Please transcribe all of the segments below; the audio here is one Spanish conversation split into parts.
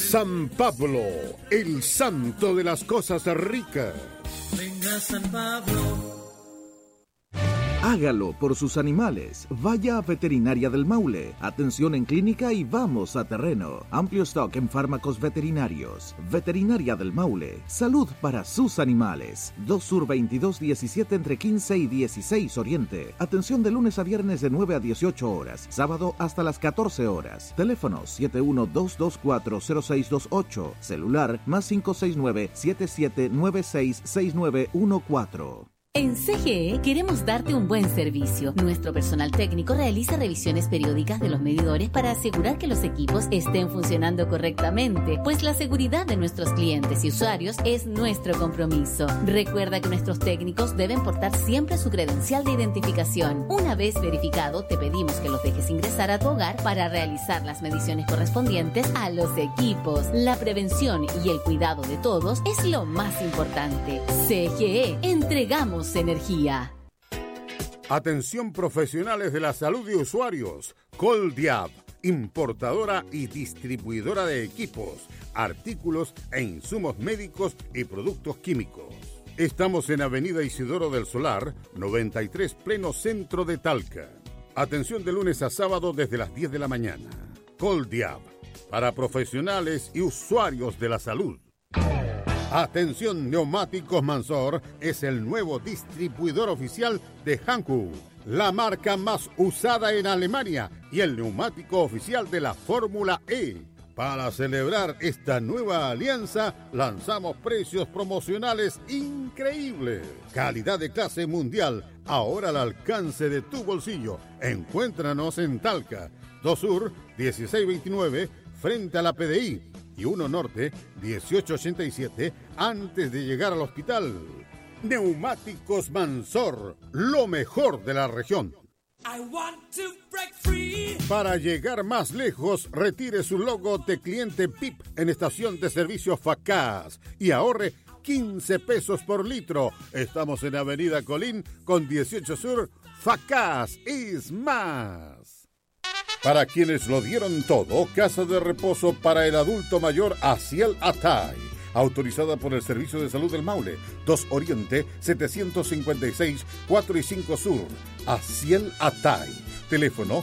San Pablo, el santo de las cosas ricas. Venga San Pablo. Hágalo por sus animales. Vaya a Veterinaria del Maule. Atención en clínica y vamos a terreno. Amplio stock en fármacos veterinarios. Veterinaria del Maule. Salud para sus animales. 2 Sur 2217 entre 15 y 16 Oriente. Atención de lunes a viernes de 9 a 18 horas. Sábado hasta las 14 horas. Teléfono 712240628. Celular +569 77966914. En CGE queremos darte un buen servicio. Nuestro personal técnico realiza revisiones periódicas de los medidores para asegurar que los equipos estén funcionando correctamente, pues la seguridad de nuestros clientes y usuarios es nuestro compromiso. Recuerda que nuestros técnicos deben portar siempre su credencial de identificación. Una vez verificado, te pedimos que los dejes ingresar a tu hogar para realizar las mediciones correspondientes a los equipos. La prevención y el cuidado de todos es lo más importante. CGE, entregamos energía. Atención profesionales de la salud y usuarios. Coldiab, importadora y distribuidora de equipos, artículos e insumos médicos y productos químicos. Estamos en Avenida Isidoro del Solar, 93, pleno centro de Talca. Atención de lunes a sábado desde las 10 de la mañana. Coldiab, para profesionales y usuarios de la salud. Atención, Neumáticos Mansor es el nuevo distribuidor oficial de Hankook, la marca más usada en Alemania y el neumático oficial de la Fórmula E. Para celebrar esta nueva alianza, lanzamos precios promocionales increíbles. Calidad de clase mundial, ahora al alcance de tu bolsillo. Encuéntranos en Talca, 2 Sur 1629, frente a la PDI. Y 1 Norte, 1887, antes de llegar al hospital. Neumáticos Mansor, lo mejor de la región. Para llegar más lejos, retire su logo de cliente PIP en estación de servicio Facaz y ahorre 15 pesos por litro. Estamos en Avenida Colín con 18 Sur. Facaz es más. Para quienes lo dieron todo, casa de reposo para el adulto mayor Asiel Atay, autorizada por el Servicio de Salud del Maule, 2 Oriente, 756, 4 y 5 Sur. Asiel Atay, teléfono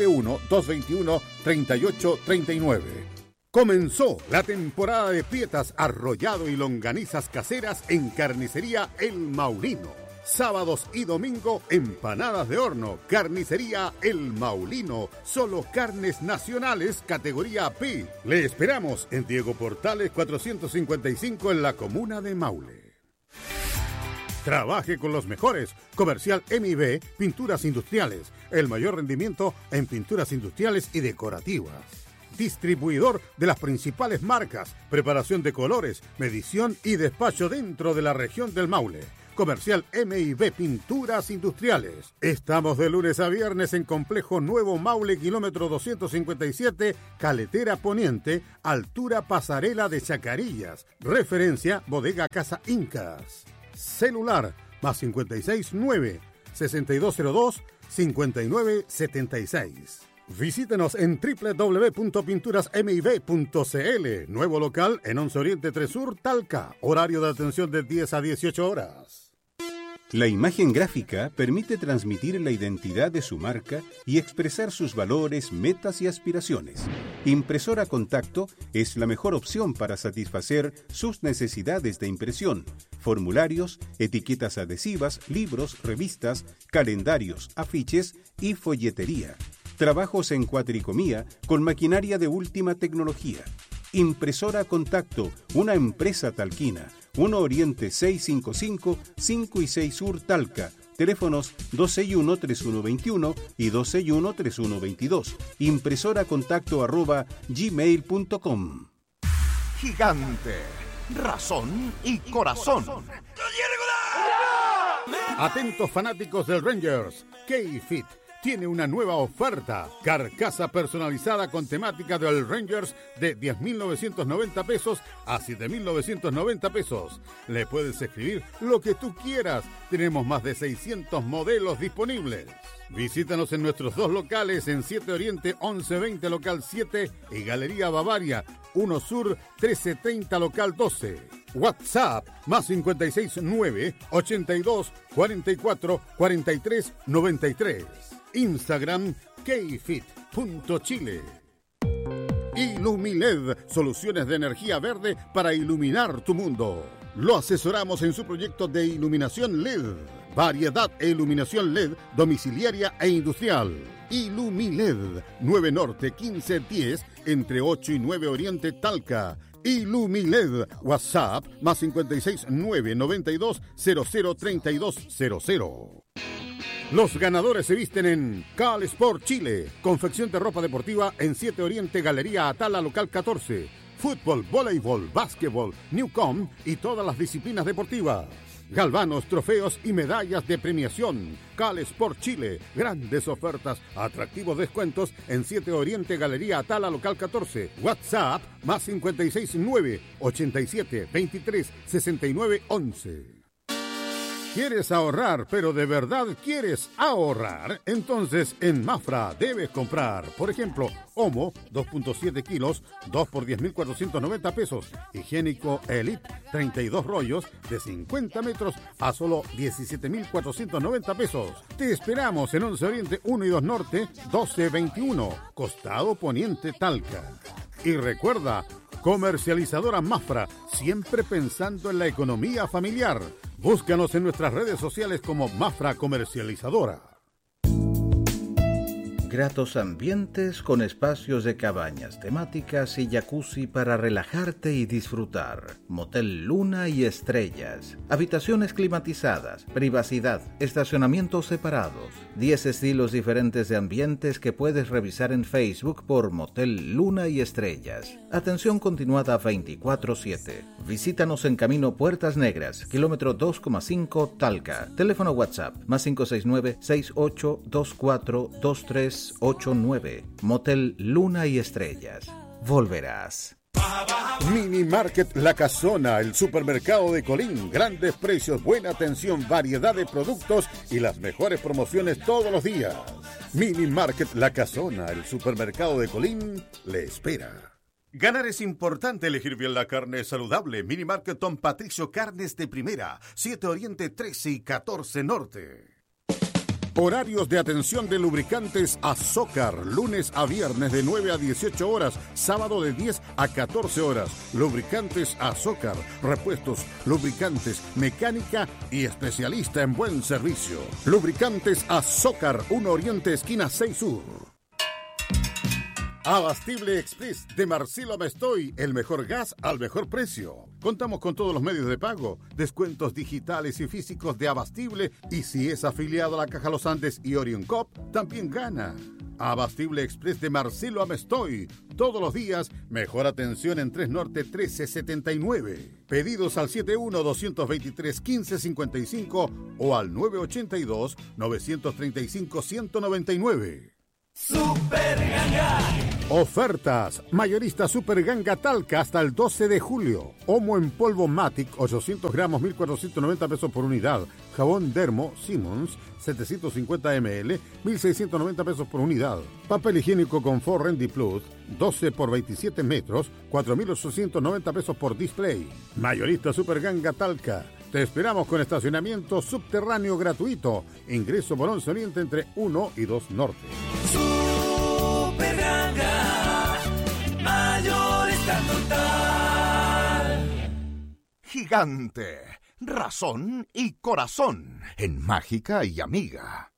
71-221-3839. Comenzó la temporada de pietas, arrollado y longanizas caseras en Carnicería El Maulino. Sábados y domingo, empanadas de horno. Carnicería El Maulino. Solo carnes nacionales, categoría P. Le esperamos en Diego Portales 455 en la comuna de Maule. Trabaje con los mejores. Comercial MIB, Pinturas Industriales. El mayor rendimiento en pinturas industriales y decorativas. Distribuidor de las principales marcas. Preparación de colores, medición y despacho dentro de la región del Maule. Comercial MIB Pinturas Industriales. Estamos de lunes a viernes en Complejo Nuevo Maule, kilómetro 257, Caletera Poniente, altura Pasarela de Chacarillas. Referencia Bodega Casa Incas. Celular +56 9 6202 5976. Visítenos en www.pinturasmib.cl. Nuevo local en 11 Oriente 3 Sur, Talca. Horario de atención de 10 a 18 horas. La imagen gráfica permite transmitir la identidad de su marca y expresar sus valores, metas y aspiraciones. Impresora Contacto es la mejor opción para satisfacer sus necesidades de impresión. Formularios, etiquetas adhesivas, libros, revistas, calendarios, afiches y folletería. Trabajos en cuatricomía con maquinaria de última tecnología. Impresora Contacto, una empresa talquina. 1 Oriente 655, 5 y 6 Sur Talca. Teléfonos 261-3121 y 261-3122. impresoracontacto@gmail.com. Gigante, razón y corazón. Atentos fanáticos del Rangers. K-Fit tiene una nueva oferta. Carcasa personalizada con temática del Rangers de 10.990 pesos a 7.990 pesos. Le puedes escribir lo que tú quieras. Tenemos más de 600 modelos disponibles. Visítanos en nuestros 2 locales en 7 Oriente 1120 local 7 y Galería Bavaria 1 Sur 1330 Local 12. WhatsApp más 569 82 44 43 93. Instagram kfit.chile. Ilumiled, soluciones de energía verde para iluminar tu mundo. Lo asesoramos en su proyecto de iluminación LED. Variedad e iluminación LED domiciliaria e industrial. Ilumiled, 9 Norte 1510, entre 8 y 9 Oriente Talca. Ilumiled, WhatsApp más 569 92 00 3200. Los ganadores se visten en Cal Sport Chile, confección de ropa deportiva en 7 Oriente Galería Atala Local 14. Fútbol, voleibol, básquetbol, Newcom y todas las disciplinas deportivas. Galvanos, trofeos y medallas de premiación. Cal Sport Chile, grandes ofertas, atractivos descuentos en 7 Oriente Galería Atala Local 14. WhatsApp más 569 87 23 69 11. ¿Quieres ahorrar, pero de verdad quieres ahorrar? Entonces en Mafra debes comprar, por ejemplo, Omo, 2.7 kilos, 2 por 10.490 pesos. Higiénico Elite, 32 rollos de 50 metros a solo 17.490 pesos. Te esperamos en 11 Oriente 1 y 2 Norte, 1221, Costado Poniente Talca. Y recuerda, comercializadora Mafra, siempre pensando en la economía familiar. Búscanos en nuestras redes sociales como Mafra Comercializadora. Gratos ambientes con espacios de cabañas temáticas y jacuzzi para relajarte y disfrutar. Motel Luna y Estrellas. Habitaciones climatizadas, privacidad, estacionamientos separados. 10 estilos diferentes de ambientes que puedes revisar en Facebook por Motel Luna y Estrellas. Atención continuada 24/7. Visítanos en Camino Puertas Negras, kilómetro 2,5 Talca. Teléfono WhatsApp más 569-6824-2389. Motel Luna y Estrellas. Volverás. Mini Market La Casona, el supermercado de Colín. Grandes precios, buena atención, variedad de productos y las mejores promociones todos los días. Mini Market La Casona, el supermercado de Colín, le espera. Ganar es importante, elegir bien la carne saludable. Mini Market Don Patricio, carnes de primera, 7 Oriente 13 y 14 Norte. Horarios de atención de lubricantes Azócar, lunes a viernes de 9 a 18 horas, sábado de 10 a 14 horas. Lubricantes Azócar, repuestos, lubricantes, mecánica y especialista en buen servicio. Lubricantes Azócar, 1 Oriente, esquina 6 Sur. Abastible Express de Marcelo Mestoy, el mejor gas al mejor precio. Contamos con todos los medios de pago, descuentos digitales y físicos de Abastible, y si es afiliado a la Caja Los Andes y Orion Cop, también gana. Abastible Express de Marcelo Mestoy, todos los días, mejor atención en 3 Norte 1379. Pedidos al 71-223-1555 o al 982-935-199. Super Ganga. Ofertas. Mayorista Super Ganga Talca hasta el 12 de julio. Omo en polvo Matic, 800 gramos, 1.490 pesos por unidad. Jabón Dermo Simmons, 750 ml, 1.690 pesos por unidad. Papel higiénico Confort Rendy Plus, 12 por 27 metros, 4.890 pesos por display. Mayorista Super Ganga Talca. Te esperamos con estacionamiento subterráneo gratuito. Ingreso por 11 Oriente entre 1 y 2 Norte. Super Ganga, mayorista total. Gigante, razón y corazón en Mágica y Amiga.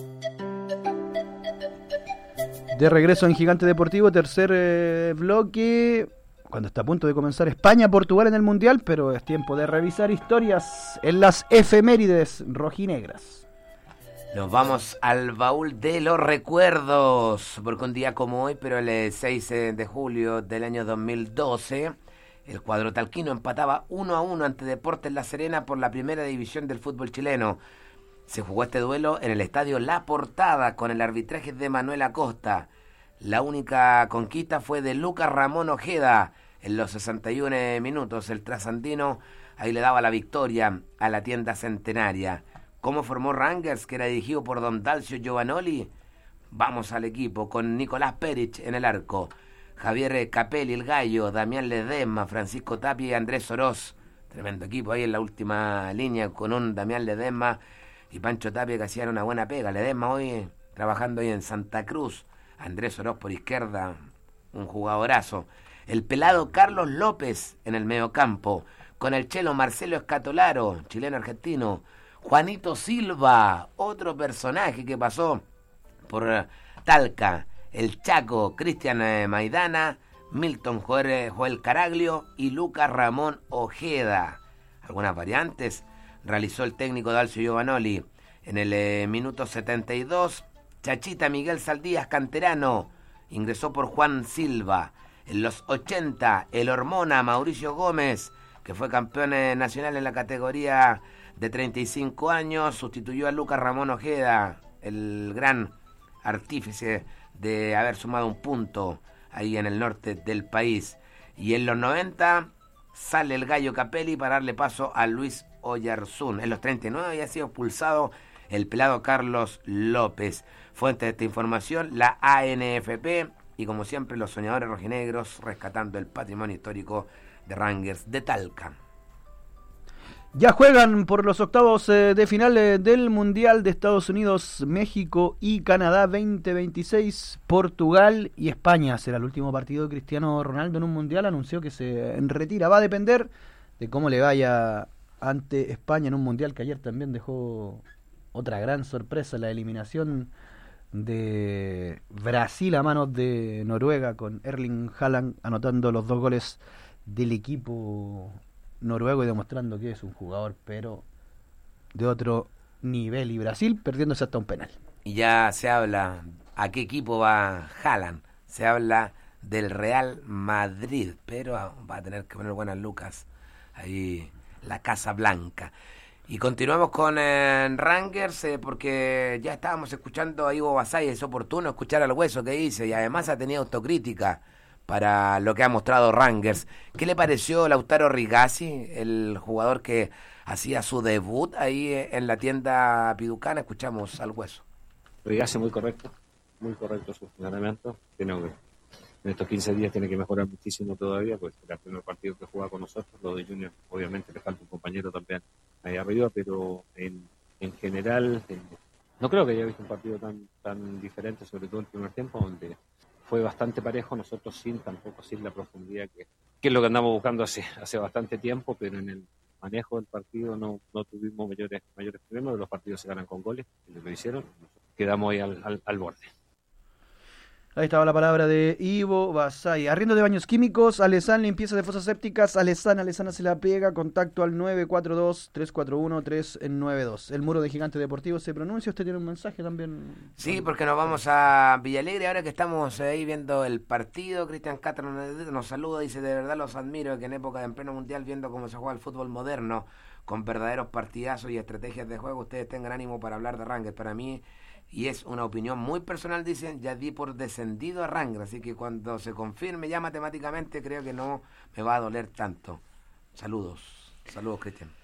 De regreso en Gigante Deportivo, tercer bloque. Cuando está a punto de comenzar España-Portugal en el Mundial, pero es tiempo de revisar historias en las efemérides rojinegras. Nos vamos al baúl de los recuerdos, porque un día como hoy, pero el 6 de julio del año 2012, el cuadro talquino empataba 1-1 ante Deportes La Serena por la primera división del fútbol chileno. Se jugó este duelo en el estadio La Portada con el arbitraje de Manuel Acosta. La única conquista fue de Lucas Ramón Ojeda. En los 61 minutos el trasandino ahí le daba la victoria a la tienda centenaria. ¿Cómo formó Rangers, que era dirigido por don Dalcio Giovanoli? Vamos al equipo con Nicolás Perich en el arco. Javier Capelli, el Gallo, Damián Ledesma, Francisco Tapia y Andrés Oroz. Tremendo equipo ahí en la última línea con un Damián Ledesma y Pancho Tapia que hacían una buena pega. Ledesma hoy trabajando ahí en Santa Cruz. Andrés Oroz por izquierda, un jugadorazo. El pelado Carlos López en el mediocampo, con el chelo Marcelo Escatolaro, chileno-argentino. Juanito Silva, otro personaje que pasó por Talca. El Chaco, Cristian Maidana, Milton Joel Caraglio y Lucas Ramón Ojeda. Algunas variantes realizó el técnico Dalcio Giovanoli. En el minuto 72, Chachita Miguel Saldías, canterano, ingresó por Juan Silva. En los 80, el Hormona Mauricio Gómez, que fue campeón nacional en la categoría de 35 años, sustituyó a Lucas Ramón Ojeda, el gran artífice de haber sumado un punto ahí en el norte del país. Y en los 90 sale el Gallo Capelli para darle paso a Luis Oyarzún. En los 39 había sido expulsado el pelado Carlos López. Fuente de esta información, la ANFP, y como siempre los soñadores rojinegros rescatando el patrimonio histórico de Rangers de Talca. Ya juegan por los octavos de final del Mundial de Estados Unidos, México y Canadá 2026. Portugal y España será el último partido de Cristiano Ronaldo en un Mundial. Anunció que se retira. Va a depender de cómo le vaya ante España en un Mundial que ayer también dejó otra gran sorpresa, la eliminación de Brasil a manos de Noruega, con Erling Haaland anotando los 2 goles del equipo noruego y demostrando que es un jugador pero de otro nivel, y Brasil perdiéndose hasta un penal. Y ya se habla a qué equipo va Haaland, se habla del Real Madrid, pero va a tener que poner buenas lucas ahí la Casa Blanca. Y continuamos con Rangers, porque ya estábamos escuchando a Ivo Basay, es oportuno escuchar al Hueso que dice, y además ha tenido autocrítica para lo que ha mostrado Rangers. ¿Qué le pareció Lautaro Rigazzi, el jugador que hacía su debut ahí en la tienda Piducana? Escuchamos al Hueso. Rigazzi muy correcto su funcionamiento. En estos 15 días tiene que mejorar muchísimo todavía, pues era el primer partido que juega con nosotros. Lo de Junior obviamente le falta un compañero también ahí arriba, pero en general no creo que haya visto un partido tan diferente, sobre todo el primer tiempo, donde fue bastante parejo, nosotros sin la profundidad que es lo que andamos buscando hace bastante tiempo, pero en el manejo del partido no tuvimos mayores problemas. Los partidos se ganan con goles, lo hicieron, quedamos ahí al borde. Ahí estaba la palabra de Ivo Basay. Arriendo de baños químicos, Alesan, limpieza de fosas sépticas, Alesana se la pega, contacto al 942-341-392. El muro de Gigante Deportivo se pronuncia. ¿Usted tiene un mensaje también? Sí, porque nos vamos a Villalegre ahora que estamos ahí viendo el partido. Cristian Castro nos saluda, dice: de verdad los admiro, que en época de en pleno mundial, viendo cómo se juega el fútbol moderno, con verdaderos partidazos y estrategias de juego, ustedes tengan ánimo para hablar de Rangers. Para mí, y es una opinión muy personal, dicen, ya di por descendido a Rangers, así que cuando se confirme ya matemáticamente creo que no me va a doler tanto. Saludos Cristian.